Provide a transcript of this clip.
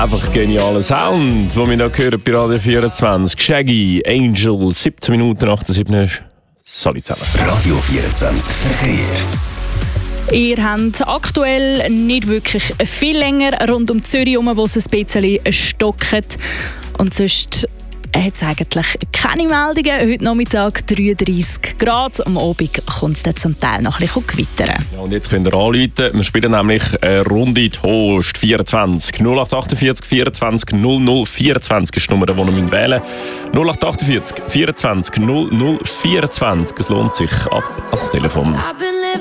Einfach genialer Sound, den wir noch hören bei Radio 24. Shaggy, Angel, 17 Minuten nach der 7. Salut zusammen. Radio 24 Verkehr. Ihr habt aktuell nicht wirklich viel länger rund um Zürich herum, wo es ein bisschen stockt. Und sonst hat es eigentlich keine Meldungen. Heute Nachmittag 33 Grad. Am Abend kommt es dann zum Teil noch ein bisschen gewittern. Ja, und jetzt könnt ihr anrufen. Wir spielen nämlich eine Runde Toast 24. 0848 24 00 24 ist die Nummer, die ihr wählen müsst. 0848 24 00 24. Es lohnt sich ab ans Telefon.